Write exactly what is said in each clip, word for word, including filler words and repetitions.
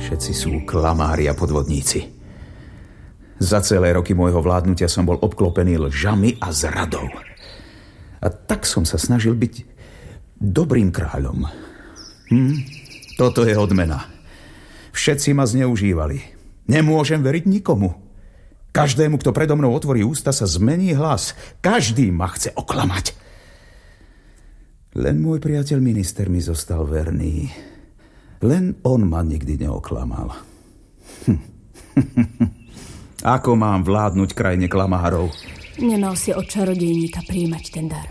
Všetci sú klamári a podvodníci. Za celé roky môjho vládnutia som bol obklopený lžami a zradou. A tak som sa snažil byť dobrým kráľom. Hm? Toto je odmena. Všetci ma zneužívali. Nemôžem veriť nikomu. Každému, kto predo mnou otvorí ústa, sa zmení hlas. Každý ma chce oklamať. Len môj priateľ minister mi zostal verný. Len on ma nikdy neoklamal. Hm. Ako mám vládnuť krajine klamárov? Nemal si od čarodejníka prijímať ten dar.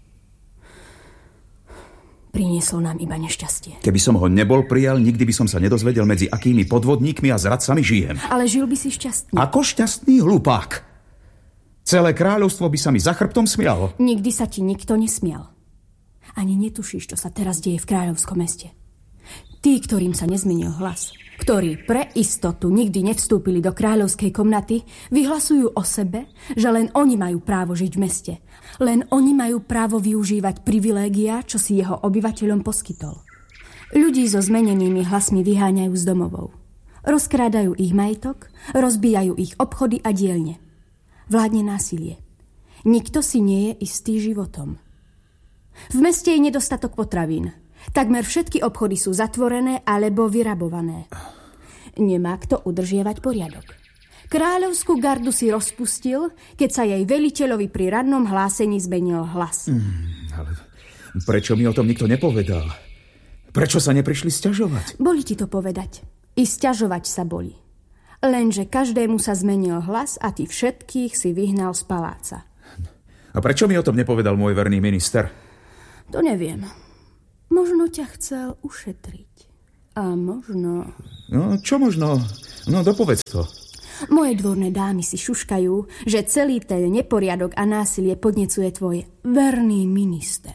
Priniesol nám iba nešťastie. Keby som ho nebol prijal, nikdy by som sa nedozvedel, medzi akými podvodníkmi a zradcami žijem. Ale žil by si šťastný. Ako šťastný hlupák? Celé kráľovstvo by sa mi za chrbtom smialo. Nikdy sa ti nikto nesmial. Ani netušíš, čo sa teraz deje v kráľovskom meste. Tí, ktorým sa nezmenil hlas, ktorí pre istotu nikdy nevstúpili do kráľovskej komnaty, vyhlasujú o sebe, že len oni majú právo žiť v meste. Len oni majú právo využívať privilégia, čo si jeho obyvateľom poskytol. Ľudí so zmenenými hlasmi vyháňajú z domovov. Rozkrádajú ich majetok, rozbijajú ich obchody a dielne. Vládne násilie. Nikto si nie je istý životom. V meste je nedostatok potravín. Takmer všetky obchody sú zatvorené alebo vyrabované. Nemá kto udržiavať poriadok. Kráľovskú gardu si rozpustil, keď sa jej veliteľovi pri radnom hlásení zmenil hlas. Mm, ale prečo mi o tom nikto nepovedal? Prečo sa neprišli sťažovať? Boli ti to povedať. I sťažovať sa boli. Lenže každému sa zmenil hlas a ty všetkých si vyhnal z paláca. A prečo mi o tom nepovedal môj verný minister? To neviem. Možno ťa chcel ušetriť. A možno... No, čo možno? No, dopovedz to. Moje dvorné dámy si šuškajú, že celý ten neporiadok a násilie podnecuje tvoj verný minister.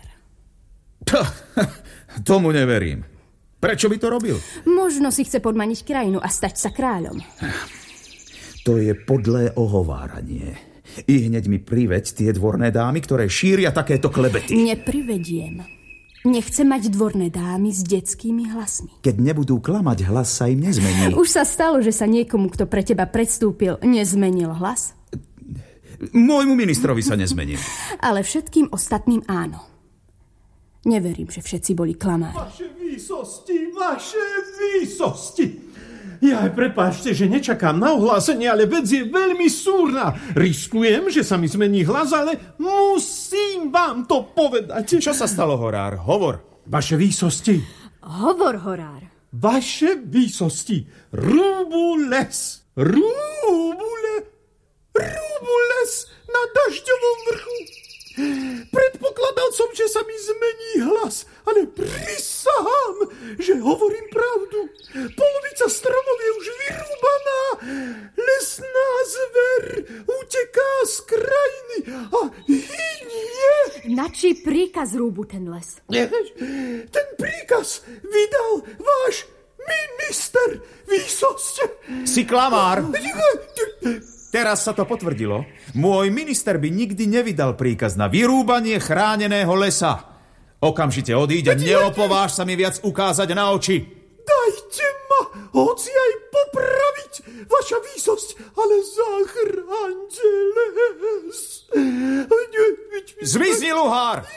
Tomu neverím. Prečo by to robil? Možno si chce podmaniť krajinu a stať sa kráľom. To je podlé ohováranie. I hneď mi priveď tie dvorné dámy, ktoré šíria takéto klebety. Neprivediem. Nechce mať dvorné dámy s detskými hlasmi. Keď nebudú klamať, hlas sa im nezmení. Už sa stalo, že sa niekomu, kto pre teba predstúpil, nezmenil hlas? Môjmu ministrovi sa nezmenil. Ale všetkým ostatným áno. Neverím, že všetci boli klamári. Vaše výsosti, vaše výsosti. Ja, prepáčte, že nečakám na ohlásenie, ale vec je veľmi súrna. Riskujem, že sa mi zmení hlas, ale musím vám to povedať. Čo sa stalo, horár? Hovor. Vaše výsosti. Hovor, horár. Vaše výsosti. Rúbu les. Rúbu le. Rúbu les na Dažďovom vrchu. Predpokladal som, že sa mi zmení hlas, ale prisahám, že hovorím pravdu. Polovica stromov je už vyrúbaná. Lesná zver uteká z krajiny a hynie. Na čí príkaz rúbu ten les? Ten príkaz vydal váš minister, výsosť. Si klamár. Teraz sa to potvrdilo. Môj minister by nikdy nevydal príkaz na vyrúbanie chráneného lesa. Okamžite odíď a neopováž sa mi viac ukázať na oči. Dajte ma, hoci aj popraviť, vaša výsosť, ale zachráňte les. Zmizni, luhár!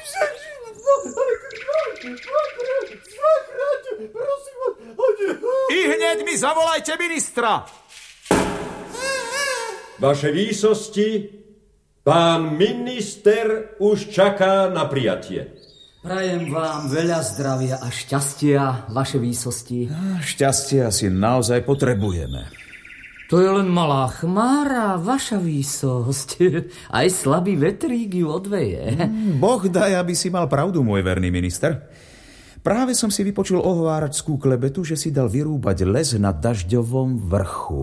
I hneď mi zavolajte ministra! Vaše výsosti, pán minister už čaká na prijatie. Prajem vám veľa zdravia a šťastia, vaše výsosti. Šťastie asi naozaj potrebujeme. To je len malá chmára, vaša výsosť. Aj slabý vetrík ju odveje. Boh daj, aby si mal pravdu, môj verný minister. Práve som si vypočul ohováračskú klebetu, že si dal vyrúbať les na Dažďovom vrchu.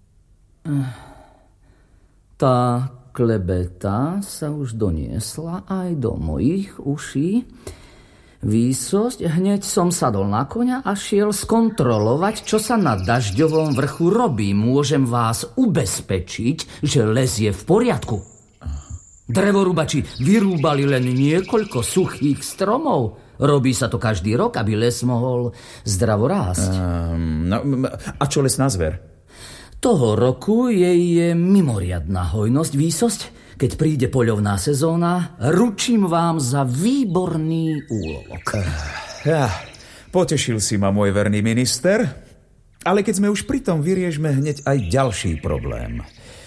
Tá klebeta sa už doniesla aj do mojich uší. Výsosť, hneď som sadol na koňa a šiel skontrolovať, čo sa na Dažďovom vrchu robí. Môžem vás ubezpečiť, že les je v poriadku. Drevorúbači vyrúbali len niekoľko suchých stromov Robí sa to každý rok, aby les mohol zdravo rásť. Um, no, a čo lesná zver? Toho roku jej je mimoriadna hojnosť, výsosť. Keď príde poľovná sezóna, ručím vám za výborný úlovok. Ja, potešil si ma, môj verný minister, ale keď sme už pri tom, vyriežme hneď aj ďalší problém.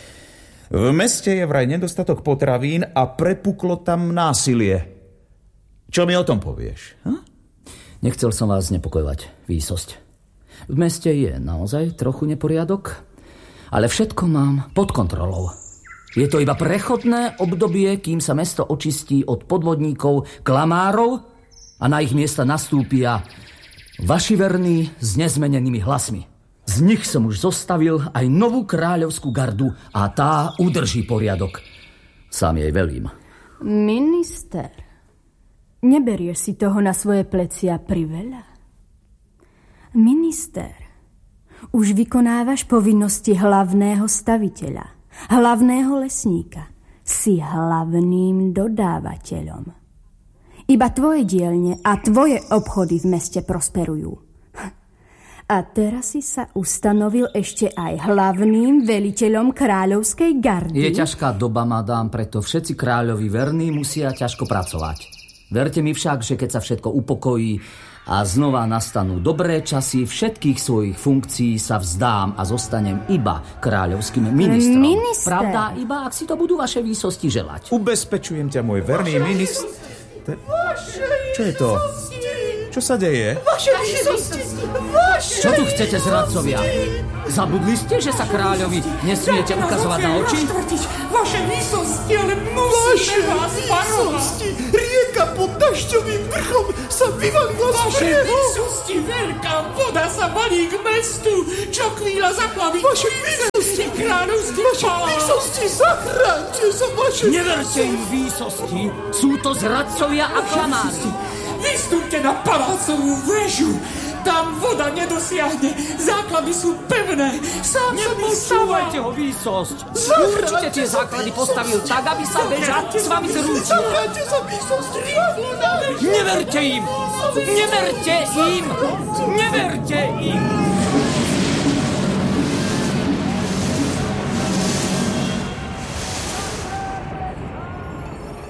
V meste je vraj nedostatok potravín a prepuklo tam násilie. Čo mi o tom povieš? Hm? Nechcel som vás znepokojovať, výsosť. V meste je naozaj trochu neporiadok, ale všetko mám pod kontrolou. Je to iba prechodné obdobie, kým sa mesto očistí od podvodníkov, klamárov a na ich miesta nastúpia vaši verní s nezmenenými hlasmi. Z nich som už zostavil aj novú kráľovskú gardu a tá udrží poriadok. Sám jej velím. Minister, neberieš si toho na svoje plecia priveľa? Minister, už vykonávaš povinnosti hlavného staviteľa, hlavného lesníka. Si hlavným dodávateľom. Iba tvoje dielne a tvoje obchody v meste prosperujú. A teraz si sa ustanovil ešte aj hlavným veliteľom kráľovskej gardy. Je ťažká doba, madám, preto všetci kráľovi verní musia ťažko pracovať. Verte mi však, že keď sa všetko upokojí a znova nastanú dobré časy, všetkých svojich funkcií sa vzdám a zostanem iba kráľovským ministrom. Minister. Pravda, iba ak si to budú vaše výsosti želať. Ubezpečujem ťa, môj verný minister. Čo je to? Čo sa deje? Vaše výsosti! Vaše Čo tu chcete, zradcovia? Zabudli ste, že sa kráľovi nesmiete ukazovať na oči? Vaše výsosti, ale musíme vás varovať! Rieka pod dažďovým vrchom sa vyvalila z Vaše brehu! výsosti, veľká voda sa valí k mestu! Čo chvíľa zaplaví Vaše výsosti! kráľovský Vaše palác! výsosti, zachránte sa, vaše Neverte im, výsosti! Sú to zradcovia a klamári! Vystúpte na palácovú väžu! Tam voda nedosiahne, základy sú pevné. Sám sa postavil. Nepočúvajte ho, výsosť! Určite tie základy postavil tak, aby sa väža s vami zrútila. Zachráňte sa, výsosti! Neverte im! Neverte im! Neverte im!